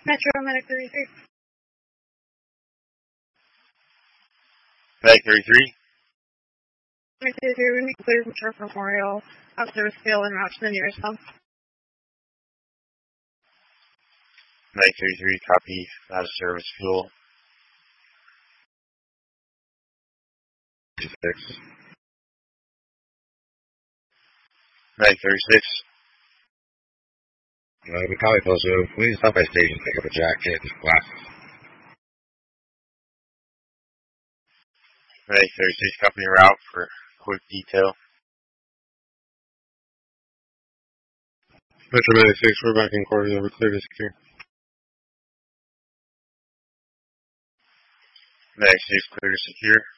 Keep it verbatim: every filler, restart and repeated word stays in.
Metro Medic thirty-three. Medic thirty-three. Medic thirty-three, we need clear from Turf Memorial. Out service field and route to the nearest hub. Medic thirty-three, copy. Out of service fuel. thirty-six. Medic thirty-six. Uh, we copy Pozo. Please stop by station, pick up a jacket, glasses. Medic thirty-six, copy route for quick detail. Metro Medic six, we're back in quarters over, clear to secure. Medic six, clear to secure.